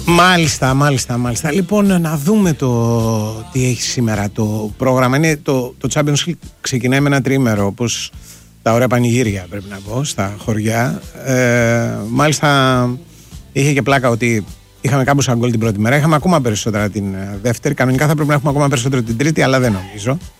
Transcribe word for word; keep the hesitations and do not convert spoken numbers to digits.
Μάλιστα, μάλιστα, μάλιστα. Λοιπόν, να δούμε το τι έχει σήμερα το πρόγραμμα. Είναι το, το Champions League ξεκινάει με ένα τρίμερο, όπως τα ωραία πανηγύρια, πρέπει να πω, στα χωριά. Ε, μάλιστα, είχε και πλάκα ότι είχαμε κάμποσα γκολ την πρώτη μέρα. Είχαμε ακόμα περισσότερα την δεύτερη. Κανονικά θα πρέπει να έχουμε ακόμα περισσότερο την τρίτη, αλλά δεν νομίζω.